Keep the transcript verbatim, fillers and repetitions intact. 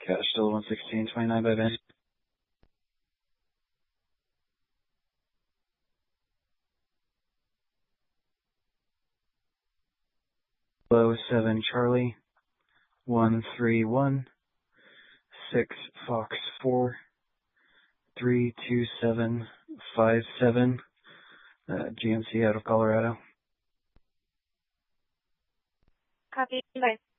Cash still one sixteen twenty-nine by Ben. Low seven Charlie, one three one, six Fox four, three two seven five seven, uh, G M C out of Colorado. Copy, bye.